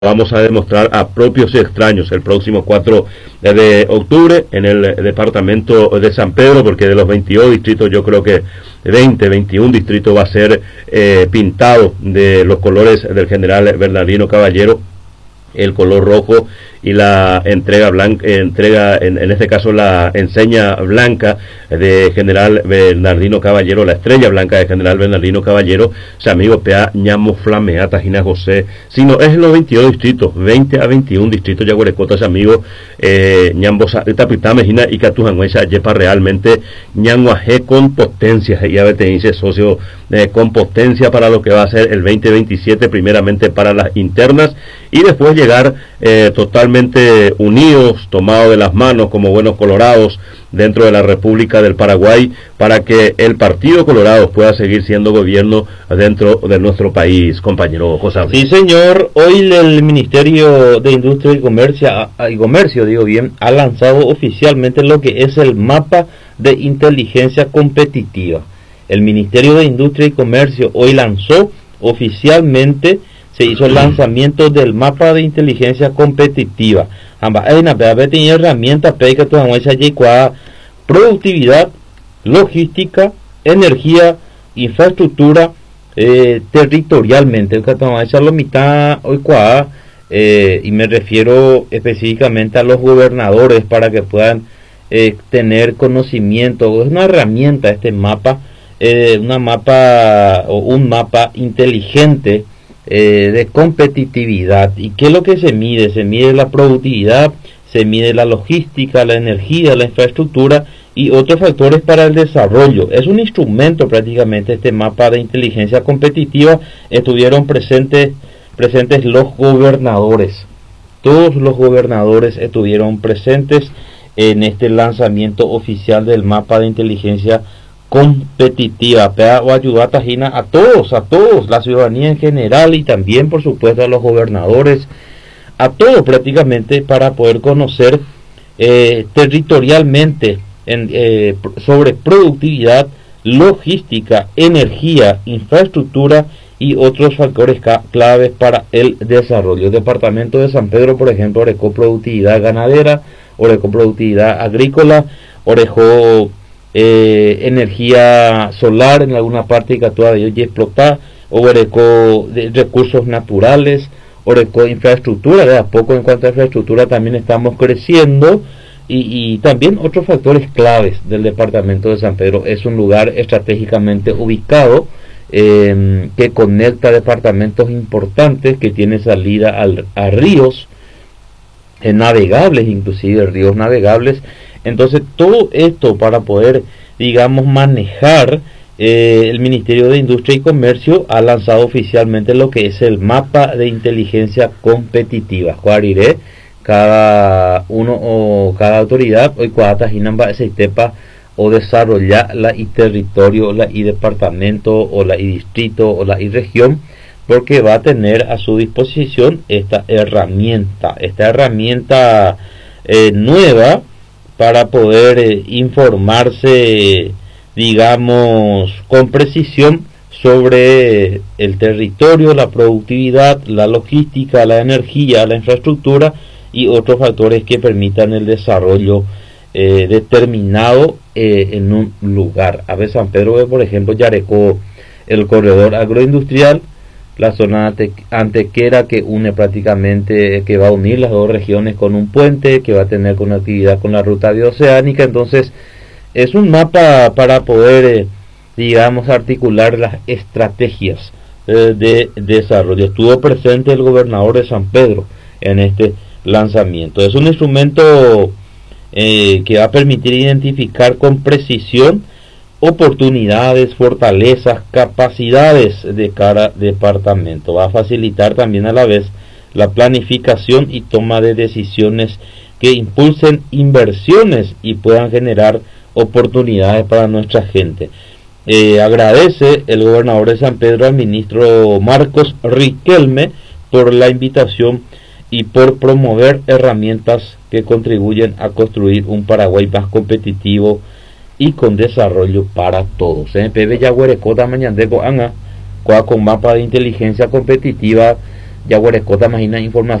vamos a demostrar a propios y extraños el próximo 4 de octubre en el departamento de San Pedro, porque de los 22 distritos yo creo que 21 distritos va a ser pintado de los colores del general Bernardino Caballero, el color rojo y la entrega blanca, en este caso la enseña blanca de general Bernardino Caballero, la estrella blanca de general Bernardino Caballero, amigo pea ñamo flamea tajina José, sino es los 22 distritos, 20 a 21 distritos ya huerecotas, amigo, ñambo tapita mejina y catujanguesa yepa realmente ñanguaje con potencia, y a ver te dice socio, con potencia para lo que va a ser el 2027, primeramente para las internas y después llegar totalmente unidos, tomados de las manos como buenos colorados dentro de la República del Paraguay, para que el Partido Colorado pueda seguir siendo gobierno dentro de nuestro país, compañero José. Sí, señor, hoy el Ministerio de Industria y Comercio, digo bien, ha lanzado oficialmente lo que es el mapa de inteligencia competitiva. El Ministerio de Industria y Comercio hoy lanzó oficialmente, se hizo el lanzamiento del mapa de inteligencia competitiva. Tenía herramientas para productividad, logística, energía, infraestructura, territorialmente. Y me refiero específicamente a los gobernadores para que puedan tener conocimiento. Es una herramienta este mapa, un mapa inteligente de competitividad. ¿Y qué es lo que se mide? Se mide la productividad, se mide la logística, la energía, la infraestructura y otros factores para el desarrollo. Es un instrumento prácticamente este mapa de inteligencia competitiva. Estuvieron presentes los gobernadores. Todos los gobernadores estuvieron presentes en este lanzamiento oficial del mapa de inteligencia competitiva, o ayudar a todos, la ciudadanía en general y también por supuesto a los gobernadores, a todos prácticamente, para poder conocer territorialmente sobre productividad, logística, energía, infraestructura y otros factores claves para el desarrollo. El departamento de San Pedro, por ejemplo, orejó productividad ganadera, orejó productividad agrícola, orejó energía solar en alguna parte que todavía ya explotar, orejó recursos naturales, orejó infraestructura. De a poco en cuanto a infraestructura también estamos creciendo, y también otros factores claves del departamento de San Pedro. Es un lugar estratégicamente ubicado que conecta departamentos importantes, que tiene salida a ríos navegables, inclusive ríos navegables. Entonces todo esto para poder, digamos, manejar, el Ministerio de Industria y Comercio ha lanzado oficialmente lo que es el mapa de inteligencia competitiva. Cuariré cada uno o cada autoridad hoy cuata jinamba ese tepa o desarrollar la y territorio, la y departamento o la y distrito o la y región, porque va a tener a su disposición esta herramienta nueva para poder informarse, digamos, con precisión sobre el territorio, la productividad, la logística, la energía, la infraestructura y otros factores que permitan el desarrollo determinado en un lugar. A ver, San Pedro, por ejemplo, Yarecó, el corredor agroindustrial, la zona antequera que une prácticamente, que va a unir las dos regiones con un puente, que va a tener conectividad con la ruta bioceánica. Entonces es un mapa para poder, digamos, articular las estrategias de desarrollo. Estuvo presente el gobernador de San Pedro en este lanzamiento. Es un instrumento que va a permitir identificar con precisión oportunidades, fortalezas, capacidades de cada departamento. Va a facilitar también a la vez la planificación y toma de decisiones que impulsen inversiones y puedan generar oportunidades para nuestra gente. Agradece el gobernador de San Pedro al ministro Marcos Riquelme por la invitación y por promover herramientas que contribuyen a construir un Paraguay más competitivo y con desarrollo para todos. PB Yaguarecota Mañandeco Anga, con mapa de inteligencia competitiva Yaguarecota, imagina información